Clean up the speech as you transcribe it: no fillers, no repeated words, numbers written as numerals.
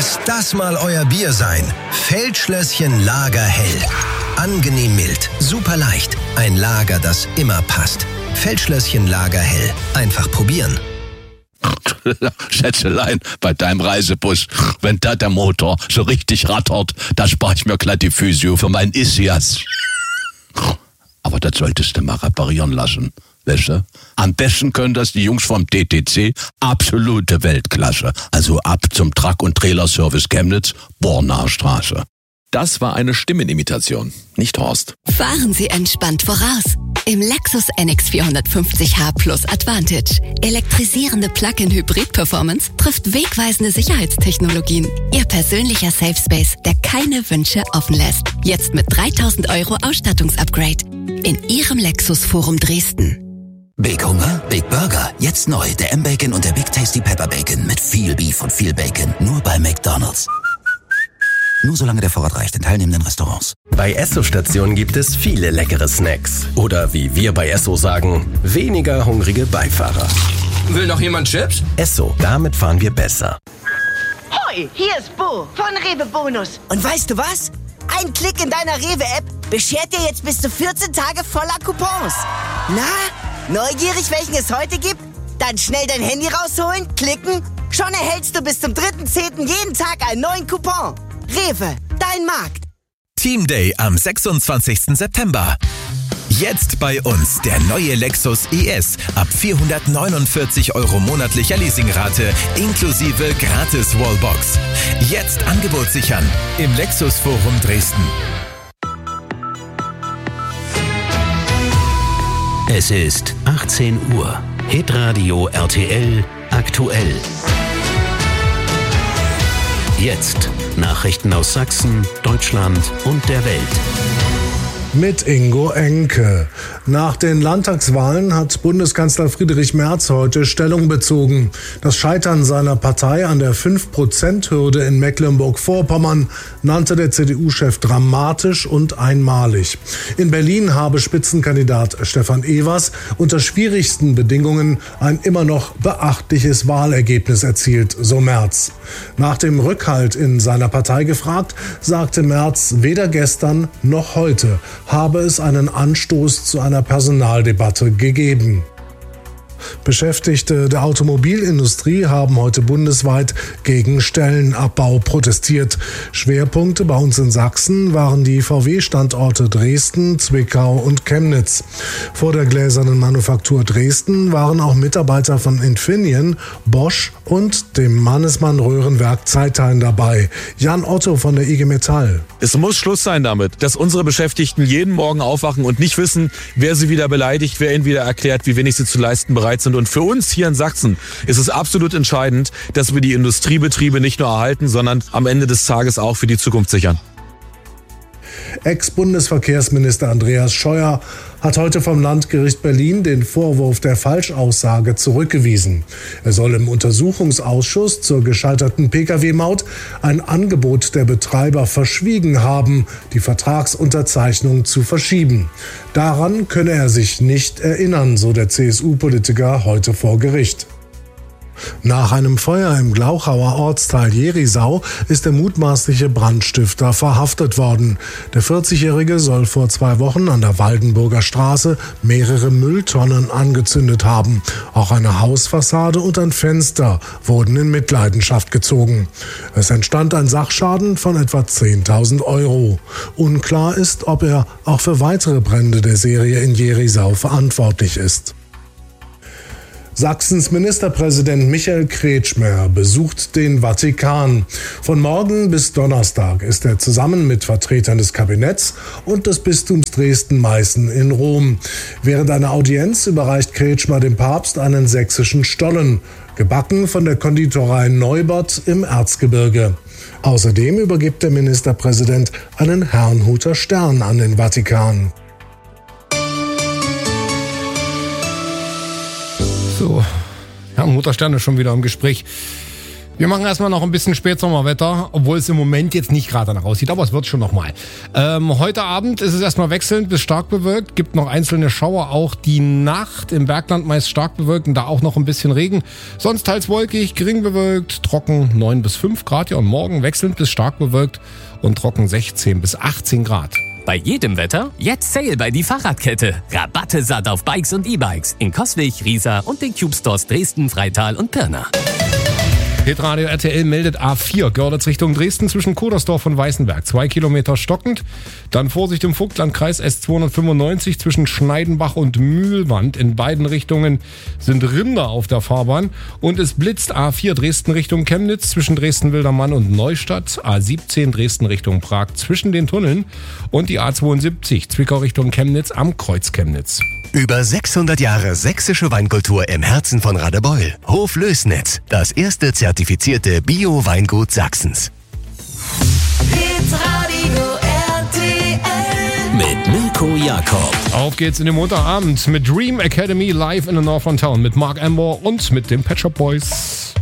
Lass das mal euer Bier sein. Feldschlösschen Lager Hell. Angenehm mild, super leicht. Ein Lager, das immer passt. Feldschlösschen Lager Hell. Einfach probieren. Schätzelein, bei deinem Reisebus, wenn da der Motor so richtig rattert, da spare ich mir glatt die Physio für meinen Ischias. Aber das solltest du mal reparieren lassen, weißt du? Am besten können das die Jungs vom DTC, absolute Weltklasse. Also ab zum Truck- und Trailerservice Chemnitz, Bornaer Straße. Das war eine Stimmenimitation, nicht Horst. Fahren Sie entspannt voraus. Im Lexus NX 450h Plus Advantage. Elektrisierende Plug-in-Hybrid-Performance trifft wegweisende Sicherheitstechnologien. Ihr persönlicher Safe Space, der keine Wünsche offen lässt. Jetzt mit 3.000 € Ausstattungsupgrade. In Ihrem Lexus Forum Dresden. Big Hunger, Big Burger. Jetzt neu, der M-Bacon und der Big Tasty Pepper Bacon mit viel Beef und viel Bacon. Nur bei McDonald's. Nur solange der Vorrat reicht in teilnehmenden Restaurants. Bei Esso-Stationen gibt es viele leckere Snacks. Oder wie wir bei Esso sagen, weniger hungrige Beifahrer. Will noch jemand Chips? Esso, damit fahren wir besser. Hoi, hier ist Bo von Rewe Bonus. Und weißt du was? Ein Klick in deiner Rewe-App beschert dir jetzt bis zu 14 Tage voller Coupons. Na, neugierig, welchen es heute gibt? Dann schnell dein Handy rausholen, klicken. Schon erhältst du bis zum 3.10. jeden Tag einen neuen Coupon. Rewe, dein Markt. Team Day am 26. September. Jetzt bei uns der neue Lexus ES ab 449 € monatlicher Leasingrate inklusive gratis Wallbox. Jetzt Angebot sichern im Lexus Forum Dresden. Es ist 18 Uhr. Hitradio RTL aktuell. Jetzt Nachrichten aus Sachsen, Deutschland und der Welt. Mit Ingo Enke. Nach den Landtagswahlen hat Bundeskanzler Friedrich Merz heute Stellung bezogen. Das Scheitern seiner Partei an der 5%-Hürde in Mecklenburg-Vorpommern nannte der CDU-Chef dramatisch und einmalig. In Berlin habe Spitzenkandidat Stefan Evers unter schwierigsten Bedingungen ein immer noch beachtliches Wahlergebnis erzielt, so Merz. Nach dem Rückhalt in seiner Partei gefragt, sagte Merz weder gestern noch heute habe es einen Anstoß zu einer Personaldebatte gegeben. Beschäftigte der Automobilindustrie haben heute bundesweit gegen Stellenabbau protestiert. Schwerpunkte bei uns in Sachsen waren die VW-Standorte Dresden, Zwickau und Chemnitz. Vor der gläsernen Manufaktur Dresden waren auch Mitarbeiter von Infineon, Bosch und dem Mannesmann Röhrenwerk Zeithain dabei. Jan Otto von der IG Metall. Es muss Schluss sein damit, dass unsere Beschäftigten jeden Morgen aufwachen und nicht wissen, wer sie wieder beleidigt, wer ihnen wieder erklärt, wie wenig sie zu leisten bereit sind. Und für uns hier in Sachsen ist es absolut entscheidend, dass wir die Industriebetriebe nicht nur erhalten, sondern am Ende des Tages auch für die Zukunft sichern. Ex-Bundesverkehrsminister Andreas Scheuer hat heute vom Landgericht Berlin den Vorwurf der Falschaussage zurückgewiesen. Er soll im Untersuchungsausschuss zur gescheiterten Pkw-Maut ein Angebot der Betreiber verschwiegen haben, die Vertragsunterzeichnung zu verschieben. Daran könne er sich nicht erinnern, so der CSU-Politiker heute vor Gericht. Nach einem Feuer im Glauchauer Ortsteil Jerisau ist der mutmaßliche Brandstifter verhaftet worden. Der 40-Jährige soll vor 2 Wochen an der Waldenburger Straße mehrere Mülltonnen angezündet haben. Auch eine Hausfassade und ein Fenster wurden in Mitleidenschaft gezogen. Es entstand ein Sachschaden von etwa 10.000 €. Unklar ist, ob er auch für weitere Brände der Serie in Jerisau verantwortlich ist. Sachsens Ministerpräsident Michael Kretschmer besucht den Vatikan. Von morgen bis Donnerstag ist er zusammen mit Vertretern des Kabinetts und des Bistums Dresden-Meißen in Rom. Während einer Audienz überreicht Kretschmer dem Papst einen sächsischen Stollen, gebacken von der Konditorei Neubert im Erzgebirge. Außerdem übergibt der Ministerpräsident einen Herrnhuter Stern an den Vatikan. So, Herrnhuter Stern ist schon wieder im Gespräch. Wir machen erstmal noch ein bisschen Spätsommerwetter, obwohl es im Moment jetzt nicht gerade danach aussieht, aber es wird schon nochmal. Heute Abend ist es erstmal wechselnd bis stark bewölkt, gibt noch einzelne Schauer, auch die Nacht im Bergland meist stark bewölkt und da auch noch ein bisschen Regen. Sonst teils wolkig, gering bewölkt, trocken 9 bis 5 Grad, ja, und morgen wechselnd bis stark bewölkt und trocken 16 bis 18 Grad. Bei jedem Wetter jetzt Sale bei die Fahrradkette. Rabatte satt auf Bikes und E-Bikes in Coswig, Riesa und den Cube Stores Dresden, Freital und Pirna. Hitradio RTL meldet A4, Görlitz Richtung Dresden zwischen Kodersdorf und Weißenberg. 2 Kilometer stockend. Dann Vorsicht im Vogtlandkreis S295 zwischen Schneidenbach und Mühlwand. In beiden Richtungen sind Rinder auf der Fahrbahn. Und es blitzt A4 Dresden Richtung Chemnitz zwischen Dresden-Wildermann und Neustadt. A17 Dresden Richtung Prag zwischen den Tunneln. Und die A72 Zwickau Richtung Chemnitz am Kreuz Chemnitz. Über 600 Jahre sächsische Weinkultur im Herzen von Radebeul. Hof Lößnitz, das erste zertifizierte Bio-Weingut Sachsens. Hitradio RTL mit Mirko Jakob. Auf geht's in den Montagabend mit Dream Academy live in the North von Town mit Mark Amber und mit den Pet Shop Boys.